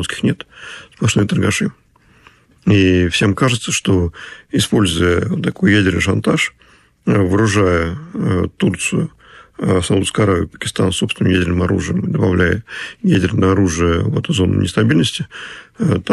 японских нет. Сплошные торгаши. И всем кажется, что, используя такой ядерный шантаж, вооружая Турцию, Саудовскую Аравию, Пакистан собственным ядерным оружием, добавляя ядерное оружие в эту зону нестабильности, там